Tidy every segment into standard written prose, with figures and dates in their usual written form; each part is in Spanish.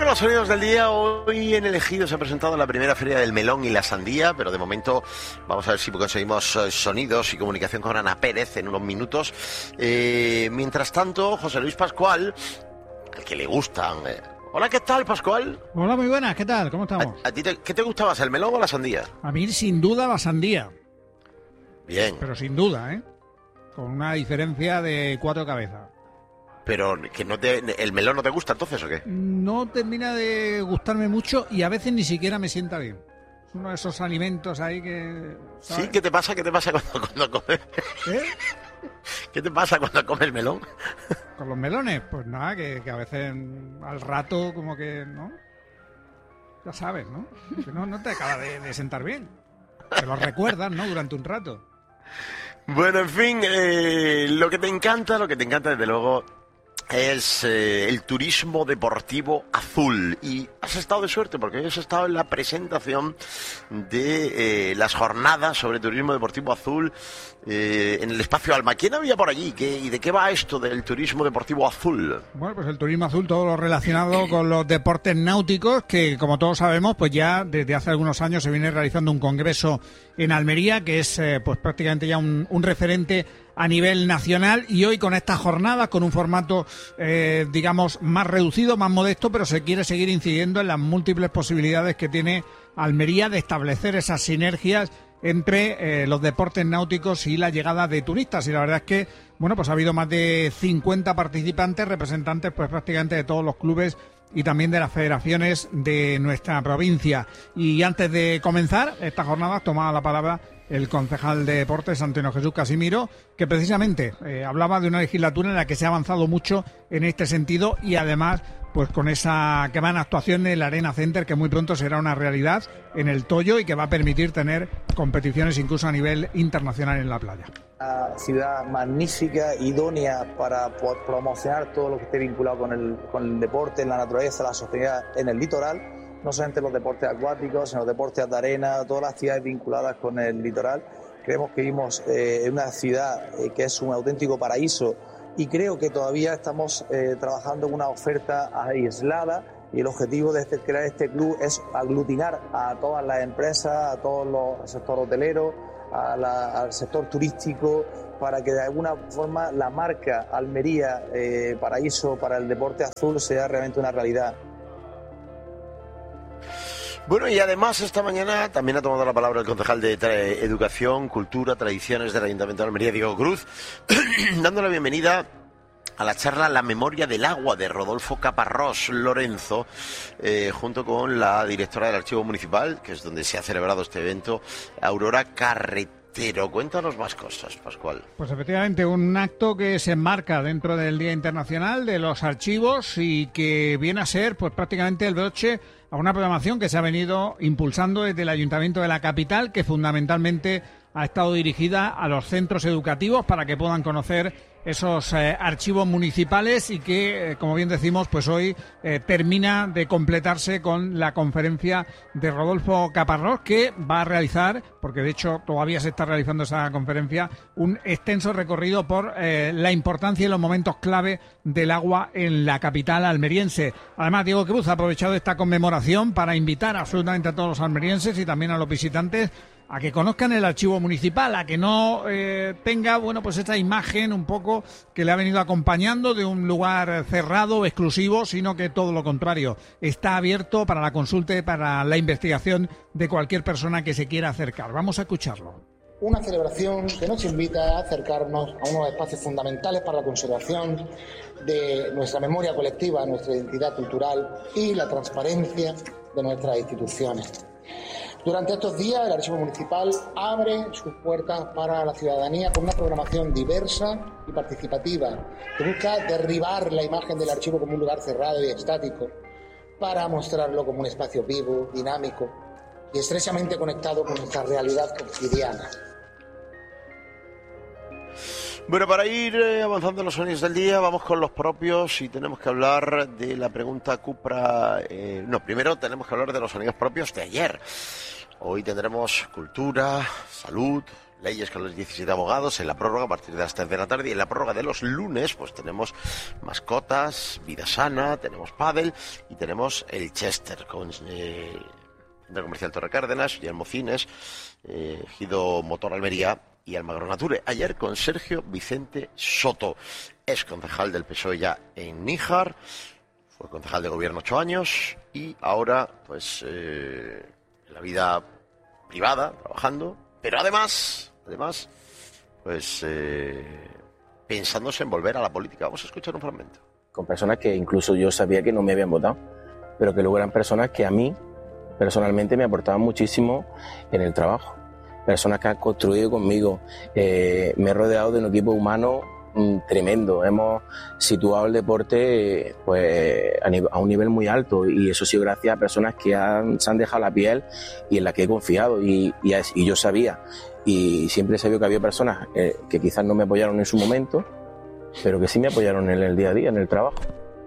con los sonidos del día. Hoy en El Ejido se ha presentado la primera feria del melón y la sandía, pero de momento vamos a ver si conseguimos sonidos y comunicación con Ana Pérez en unos minutos. Mientras tanto, José Luis Pascual, al que le gustan... Hola, ¿qué tal, Pascual? Hola, muy buenas, ¿qué tal? ¿Cómo estamos? ¿A ti qué te gustaba más, el melón o la sandía? A mí, sin duda, la sandía. Bien. Pero sin duda, ¿eh? Con una diferencia de 4 cabezas. Pero que ¿el melón no te gusta entonces o qué? No termina de gustarme mucho y a veces ni siquiera me sienta bien. Es uno de esos alimentos ahí que... ¿sabes? ¿Sí? ¿Qué te pasa cuando comes? ¿Eh? ¿Qué te pasa cuando comes melón? Con los melones, pues nada, que a veces al rato como que, ¿no? Ya sabes, ¿no? Que no te acaba de sentar bien. Te lo recuerdas, ¿no? Durante un rato. Bueno, en fin, lo que te encanta desde luego es el turismo deportivo azul. Y has estado de suerte porque hoy has estado en la presentación de las jornadas sobre turismo deportivo azul en el Espacio Alma. ¿Quién había por allí? ¿Y de qué va esto del turismo deportivo azul? Bueno, pues el turismo azul, todo lo relacionado con los deportes náuticos, que como todos sabemos, pues ya desde hace algunos años se viene realizando un congreso en Almería, que es pues prácticamente ya un referente a nivel nacional, y hoy con estas jornadas, con un formato digamos más reducido, más modesto, pero se quiere seguir incidiendo en las múltiples posibilidades que tiene Almería de establecer esas sinergias entre los deportes náuticos y la llegada de turistas. Y la verdad es que, bueno, pues ha habido más de 50 participantes, representantes pues prácticamente de todos los clubes y también de las federaciones de nuestra provincia. Y antes de comenzar estas jornadas tomaba la palabra el concejal de Deportes, Antonio Jesús Casimiro, que precisamente hablaba de una legislatura en la que se ha avanzado mucho en este sentido y además pues con esa que van actuación en el Arena Center, que muy pronto será una realidad en el Toyo y que va a permitir tener competiciones incluso a nivel internacional en la playa. Una ciudad magnífica, idónea para promocionar todo lo que esté vinculado con el deporte, la naturaleza, la sostenibilidad en el litoral, no solamente los deportes acuáticos, sino los deportes de arena, todas las actividades vinculadas con el litoral. Creemos que vivimos en una ciudad que es un auténtico paraíso y creo que todavía estamos trabajando en una oferta aislada, y el objetivo de crear este club es aglutinar a todas las empresas, a todo el sector hotelero, al sector turístico, para que de alguna forma la marca Almería Paraíso para el deporte azul sea realmente una realidad. Bueno, y además esta mañana también ha tomado la palabra el concejal de Educación, Cultura, Tradiciones del Ayuntamiento de Almería, Diego Cruz, dando la bienvenida a la charla La Memoria del Agua de Rodolfo Caparrós Lorenzo, junto con la directora del Archivo Municipal, que es donde se ha celebrado este evento, Aurora Carretero. Cuéntanos más cosas, Pascual. Pues efectivamente, un acto que se enmarca dentro del Día Internacional de los Archivos y que viene a ser pues prácticamente el broche a una programación que se ha venido impulsando desde el Ayuntamiento de la capital, que fundamentalmente ha estado dirigida a los centros educativos para que puedan conocer esos archivos municipales y que, como bien decimos, pues hoy termina de completarse con la conferencia de Rodolfo Caparrós, que va a realizar, porque de hecho todavía se está realizando esa conferencia, un extenso recorrido por la importancia y los momentos clave del agua en la capital almeriense. Además, Diego Cruz ha aprovechado esta conmemoración para invitar absolutamente a todos los almerienses y también a los visitantes a que conozcan el archivo municipal, a que no tenga, bueno, pues esta imagen un poco que le ha venido acompañando de un lugar cerrado, exclusivo, sino que todo lo contrario, está abierto para la consulta y para la investigación de cualquier persona que se quiera acercar. Vamos a escucharlo. Una celebración que nos invita a acercarnos a unos espacios fundamentales para la conservación de nuestra memoria colectiva, nuestra identidad cultural y la transparencia de nuestras instituciones. Durante estos días, el Archivo Municipal abre sus puertas para la ciudadanía con una programación diversa y participativa que busca derribar la imagen del archivo como un lugar cerrado y estático para mostrarlo como un espacio vivo, dinámico y estrechamente conectado con nuestra realidad cotidiana. Bueno, para ir avanzando en los sonidos del día, vamos con los propios y tenemos que hablar de la pregunta Cupra. Primero tenemos que hablar de los sonidos propios de ayer. Hoy tendremos cultura, salud, leyes con los 17 abogados en la prórroga a partir de las 3 de la tarde, y en la prórroga de los lunes pues tenemos mascotas, vida sana, tenemos pádel y tenemos el Chester con Centro Comercial Torre Cárdenas, Guillermo Cines, Ejido Motor Almería y Almagro Nature. Ayer con Sergio Vicente Soto, ex concejal del PSOE ya en Níjar, fue concejal de gobierno 8 años y ahora pues en la vida privada, trabajando, pero además pues pensándose en volver a la política. Vamos a escuchar un fragmento. Con personas que incluso yo sabía que no me habían votado, pero que luego eran personas que a mí personalmente me aportaban muchísimo en el trabajo. Personas que han construido conmigo. Me he rodeado de un equipo humano tremendo. Hemos situado el deporte pues a un nivel muy alto, y eso ha sido gracias a personas que se han dejado la piel y en las que he confiado, y yo sabía, y siempre he sabido que había personas que quizás no me apoyaron en su momento, pero que sí me apoyaron en el día a día, en el trabajo.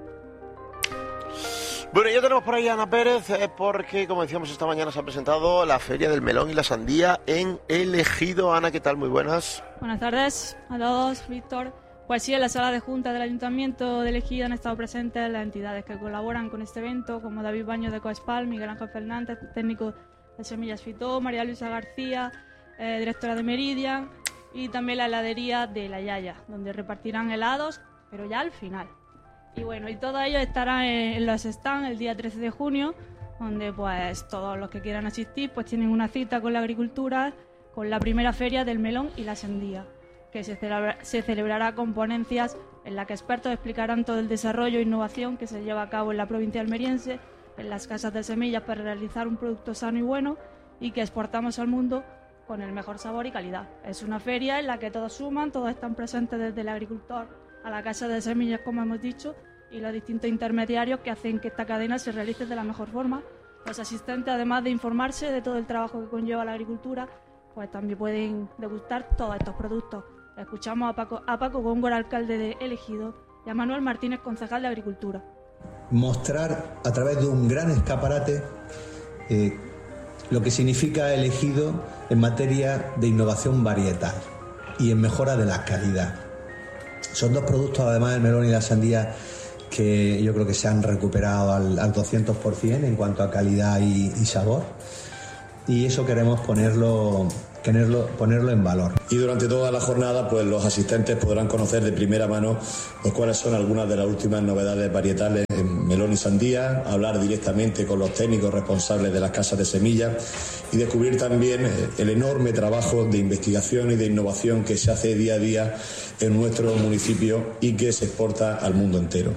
Bueno, ya tenemos por ahí a Ana Pérez, porque, como decíamos, esta mañana se ha presentado la Feria del Melón y la Sandía en El Ejido. Ana, ¿qué tal? Muy buenas. Buenas tardes a todos, Víctor. Pues sí, en la sala de junta del Ayuntamiento de El Ejido han estado presentes las entidades que colaboran con este evento, como David Baños de Coespal, Miguel Ángel Fernández, técnico de Semillas Fitó, María Luisa García, directora de Meridian, y también la heladería de La Yaya, donde repartirán helados, pero ya al final. Y bueno, y todos ellos estarán en los stands el día 13 de junio, donde pues todos los que quieran asistir pues tienen una cita con la agricultura, con la primera feria del melón y la sandía, que se celebrará con ponencias en la que expertos explicarán todo el desarrollo e innovación que se lleva a cabo en la provincia almeriense, en las casas de semillas, para realizar un producto sano y bueno y que exportamos al mundo con el mejor sabor y calidad. Es una feria en la que todos suman, todos están presentes, desde el agricultor a la casa de semillas, como hemos dicho, y los distintos intermediarios que hacen que esta cadena se realice de la mejor forma. Los asistentes, además de informarse de todo el trabajo que conlleva la agricultura, pues también pueden degustar todos estos productos. Escuchamos a Paco Góngora, alcalde de El Ejido, y a Manuel Martínez, concejal de Agricultura. Mostrar a través de un gran escaparate lo que significa El Ejido en materia de innovación varietal y en mejora de la calidad. Son dos productos, además del melón y la sandía, que yo creo que se han recuperado al 200% en cuanto a calidad y sabor, y eso queremos ponerlo en valor. Y durante toda la jornada pues los asistentes podrán conocer de primera mano pues cuáles son algunas de las últimas novedades varietales en melón y sandía, hablar directamente con los técnicos responsables de las casas de semillas y descubrir también el enorme trabajo de investigación y de innovación que se hace día a día en nuestro municipio y que se exporta al mundo entero.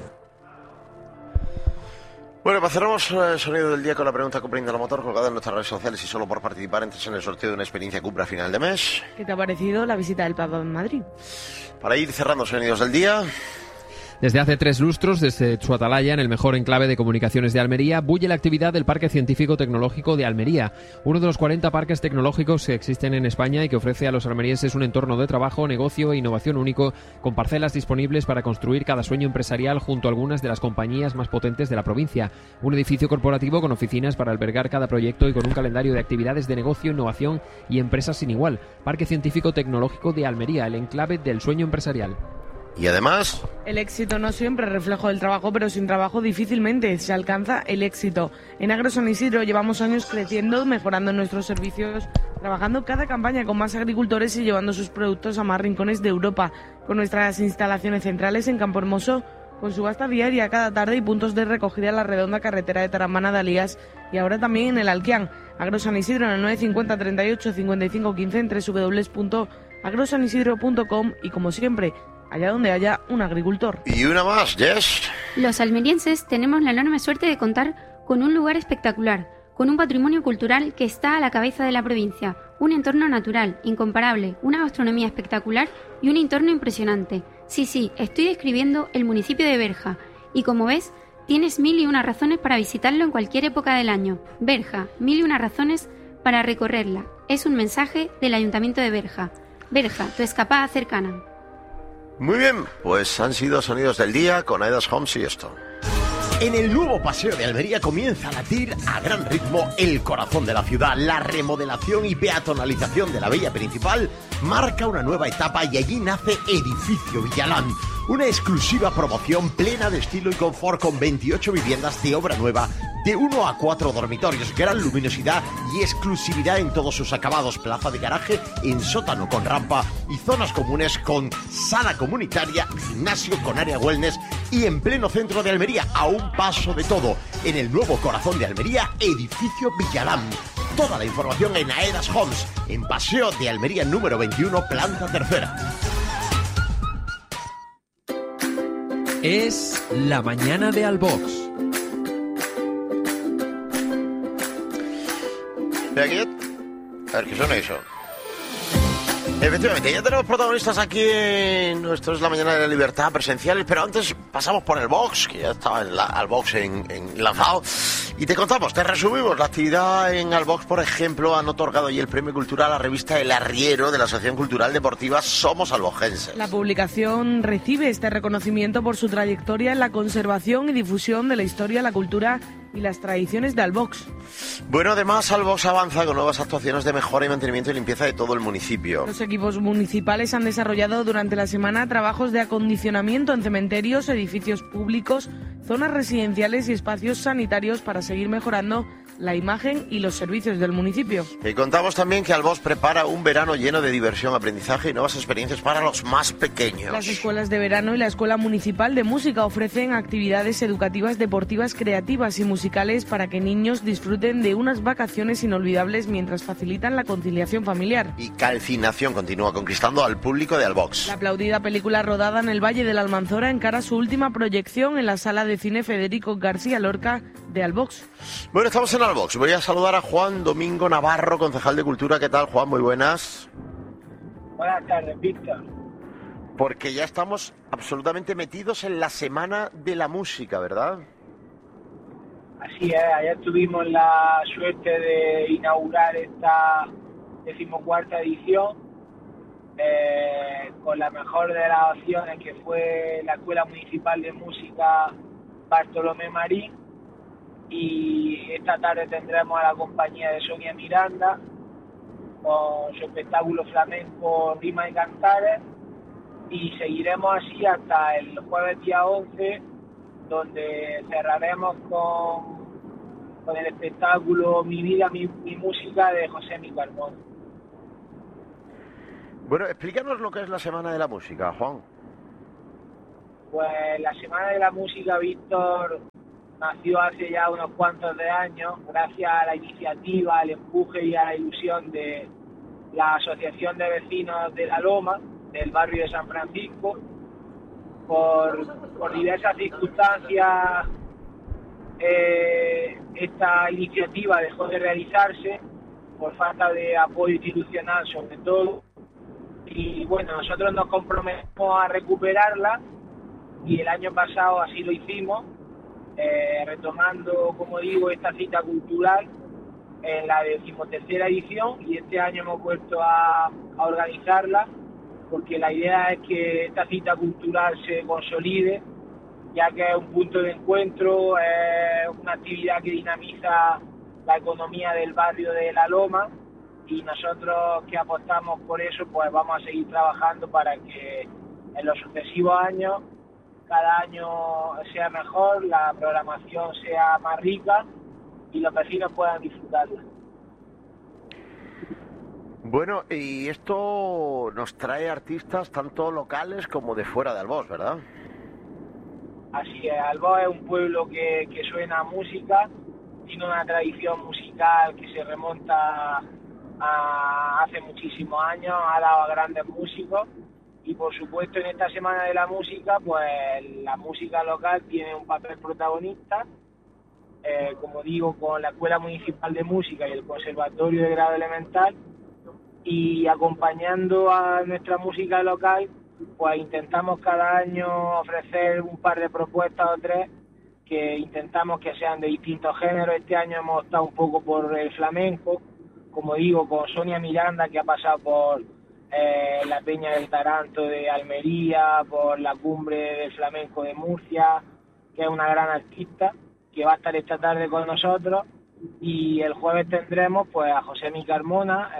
Bueno, pues cerramos el sonido del día con la pregunta Cupra Indra Motor, colgada en nuestras redes sociales, y solo por participar entres en el sorteo de una experiencia Cupra a final de mes. ¿Qué te ha parecido la visita del Papa en Madrid? Para ir cerrando sonidos del día. Desde hace 3 lustros, desde su atalaya, en el mejor enclave de comunicaciones de Almería, bulle la actividad del Parque Científico Tecnológico de Almería, uno de los 40 parques tecnológicos que existen en España y que ofrece a los almerienses un entorno de trabajo, negocio e innovación único, con parcelas disponibles para construir cada sueño empresarial junto a algunas de las compañías más potentes de la provincia. Un edificio corporativo con oficinas para albergar cada proyecto y con un calendario de actividades de negocio, innovación y empresas sin igual. Parque Científico Tecnológico de Almería, el enclave del sueño empresarial. Y además, el éxito no siempre es reflejo del trabajo, pero sin trabajo difícilmente se alcanza el éxito. En Agro San Isidro llevamos años creciendo, mejorando nuestros servicios, trabajando cada campaña con más agricultores y llevando sus productos a más rincones de Europa, con nuestras instalaciones centrales en Campo Hermoso, con subasta diaria cada tarde y puntos de recogida en la redonda carretera de Taramana de Alías, y ahora también en el Alquián. Agro San Isidro en el 950 38 55 15 en www.agrosanisidro.com, y como siempre, allá donde haya un agricultor. Y una más, Jess. Los almerienses tenemos la enorme suerte de contar con un lugar espectacular, con un patrimonio cultural que está a la cabeza de la provincia, un entorno natural, incomparable, una gastronomía espectacular y un entorno impresionante. Sí, estoy describiendo el municipio de Berja, y como ves, tienes 1001 razones para visitarlo en cualquier época del año. Berja, 1001 razones para recorrerla. Es un mensaje del Ayuntamiento de Berja. Berja, tu escapada cercana. Muy bien, pues han sido sonidos del día con Aidas Homes y esto. En el nuevo Paseo de Almería comienza a latir a gran ritmo el corazón de la ciudad. La remodelación y peatonalización de la vía principal marca una nueva etapa y allí nace Edificio Villalán, una exclusiva promoción plena de estilo y confort con 28 viviendas de obra nueva de 1 a 4 dormitorios, gran luminosidad y exclusividad en todos sus acabados, plaza de garaje en sótano con rampa y zonas comunes con sala comunitaria, gimnasio con área wellness y en pleno centro de Almería, a un paso de todo, en el nuevo corazón de Almería, Edificio Villalán. Toda la información en Aedas Homes, en Paseo de Almería número 21, planta tercera. Es la mañana de Albox. Mira aquí, a ver qué suena eso. Efectivamente, ya tenemos protagonistas aquí en nuestro Es la Mañana de la Libertad presenciales, pero antes pasamos por el box, que ya estaba al box lanzado, y te contamos, te resumimos la actividad en Albox. Por ejemplo, han otorgado hoy el premio cultural a la revista El Arriero de la Asociación Cultural Deportiva Somos Albogenses. La publicación recibe este reconocimiento por su trayectoria en la conservación y difusión de la historia, la cultura y las tradiciones de Albox. Bueno, además Albox avanza con nuevas actuaciones de mejora y mantenimiento y limpieza de todo el municipio. Los equipos municipales han desarrollado durante la semana trabajos de acondicionamiento en cementerios, edificios públicos, zonas residenciales y espacios sanitarios para seguir mejorando la imagen y los servicios del municipio. Y contamos también que Albox prepara un verano lleno de diversión, aprendizaje y nuevas experiencias para los más pequeños. Las escuelas de verano y la Escuela Municipal de Música ofrecen actividades educativas, deportivas, creativas y musicales para que niños disfruten de unas vacaciones inolvidables mientras facilitan la conciliación familiar. Y Calcinación continúa conquistando al público de Albox. La aplaudida película rodada en el Valle de la Almanzora encara su última proyección en la Sala de Cine Federico García Lorca de Albox. Bueno, estamos en Albox. Voy a saludar a Juan Domingo Navarro, concejal de Cultura. ¿Qué tal, Juan? Muy buenas. Buenas tardes, Víctor. Porque ya estamos absolutamente metidos en la Semana de la Música, ¿verdad? Así es, ayer tuvimos la suerte de inaugurar esta 14ª edición con la mejor de las opciones, que fue la Escuela Municipal de Música Bartolomé Marín. Y esta tarde tendremos a la compañía de Sonia Miranda con su espectáculo flamenco Rimas y Cantares, y seguiremos así hasta el jueves día 11, donde cerraremos con el espectáculo Mi Vida, mi Música de José Mi Carbón. Bueno, explícanos lo que es la Semana de la Música, Juan. Pues la Semana de la Música, Víctor, nació hace ya unos cuantos de años gracias a la iniciativa, al empuje y a la ilusión de la Asociación de Vecinos de La Loma, del barrio de San Francisco. Por diversas circunstancias esta iniciativa dejó de realizarse por falta de apoyo institucional sobre todo, y bueno, nosotros nos comprometemos a recuperarla y el año pasado así lo hicimos, retomando, como digo, esta cita cultural en la 13ª edición, y este año hemos vuelto a organizarla porque la idea es que esta cita cultural se consolide, ya que es un punto de encuentro, es una actividad que dinamiza la economía del barrio de La Loma, y nosotros que apostamos por eso, pues vamos a seguir trabajando para que en los sucesivos años cada año sea mejor, la programación sea más rica y los vecinos puedan disfrutarla. Bueno, y esto nos trae artistas tanto locales como de fuera de Albox, ¿verdad? Así es, Albox es un pueblo que suena a música, tiene una tradición musical que se remonta a hace muchísimos años, ha dado a grandes músicos, y por supuesto en esta Semana de la Música, pues la música local tiene un papel protagonista, como digo, con la Escuela Municipal de Música y el Conservatorio de Grado Elemental, y acompañando a nuestra música local, pues intentamos cada año ofrecer un par de propuestas o tres que intentamos que sean de distintos géneros. Este año hemos optado un poco por el flamenco, como digo, con Sonia Miranda, que ha pasado por la Peña del Taranto de Almería, por la Cumbre del Flamenco de Murcia, que es una gran artista, que va a estar esta tarde con nosotros, y el jueves tendremos pues a Josemi Carmona,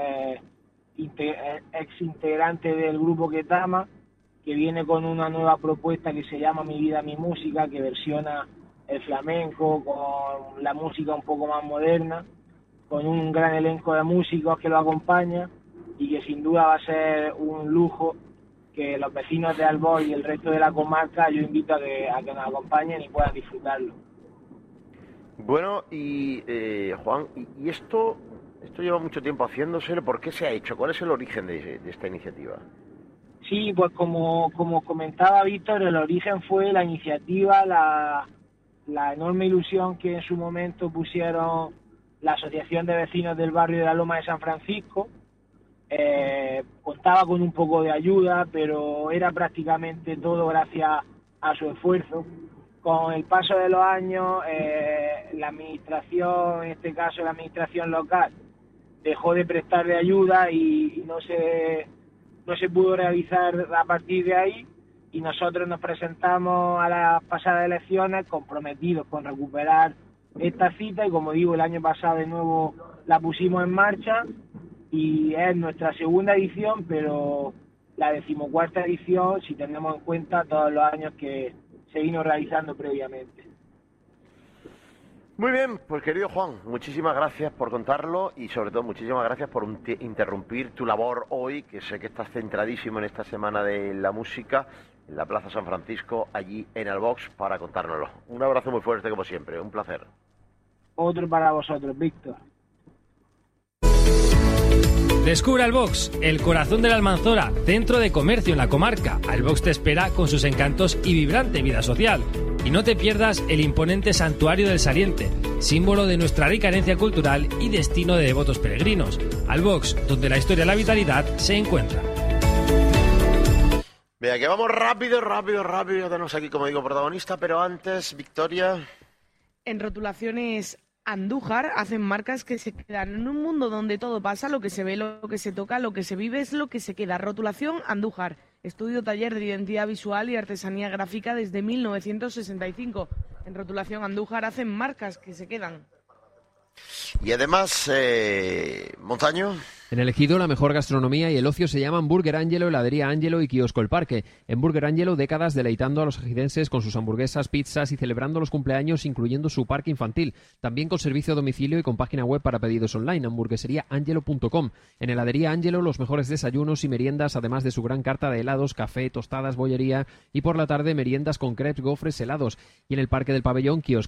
ex integrante del grupo Ketama, que viene con una nueva propuesta que se llama Mi Vida, Mi Música, que versiona el flamenco con la música un poco más moderna, con un gran elenco de músicos que lo acompaña, y que sin duda va a ser un lujo que los vecinos de Albor y el resto de la comarca yo invito a que nos acompañen y puedan disfrutarlo. Bueno, y Juan, y esto lleva mucho tiempo haciéndose. ¿Por qué se ha hecho? ¿Cuál es el origen de esta iniciativa? Sí, pues como comentaba Víctor, el origen fue la iniciativa, la enorme ilusión que en su momento pusieron la Asociación de Vecinos del Barrio de la Loma de San Francisco. Contaba con un poco de ayuda, pero era prácticamente todo gracias a su esfuerzo. Con el paso de los años, la administración, en este caso la administración local, dejó de prestarle ayuda y no se pudo realizar a partir de ahí, y nosotros nos presentamos a las pasadas elecciones comprometidos con recuperar esta cita, y como digo, el año pasado de nuevo la pusimos en marcha, y es nuestra segunda edición, pero la 14ª edición si tenemos en cuenta todos los años que se vino realizando previamente. Muy bien, pues querido Juan, muchísimas gracias por contarlo, y sobre todo muchísimas gracias por interrumpir tu labor hoy, que sé que estás centradísimo en esta Semana de la Música en la Plaza San Francisco, allí en Albox, para contárnoslo. Un abrazo muy fuerte como siempre, un placer. Otro para vosotros, Víctor. Descubre Albox, el corazón de la Almanzora, centro de comercio en la comarca. Albox te espera con sus encantos y vibrante vida social. Y no te pierdas el imponente Santuario del Saliente, símbolo de nuestra rica herencia cultural y destino de devotos peregrinos. Albox, donde la historia y la vitalidad se encuentran. Venga, que vamos rápido, ya tenemos aquí, como digo, protagonista, pero antes, Victoria. En Rotulaciones Andújar hacen marcas que se quedan en un mundo donde todo pasa, lo que se ve, lo que se toca, lo que se vive es lo que se queda. Rotulación Andújar, estudio taller de identidad visual y artesanía gráfica desde 1965. En Rotulación Andújar hacen marcas que se quedan. Y además, Montaño. En el Ejido, la mejor gastronomía y el ocio se llaman Burger Angelo, Heladería Angelo y Kiosco El Parque. En Burger Angelo, décadas deleitando a los ejidenses con sus hamburguesas, pizzas y celebrando los cumpleaños, incluyendo su parque infantil. También con servicio a domicilio y con página web para pedidos online, hamburgueseriaangelo.com. En Heladería Angelo, los mejores desayunos y meriendas, además de su gran carta de helados, café, tostadas, bollería, y por la tarde meriendas con crepes, gofres, helados. Y en el Parque del Pabellón, Kiosco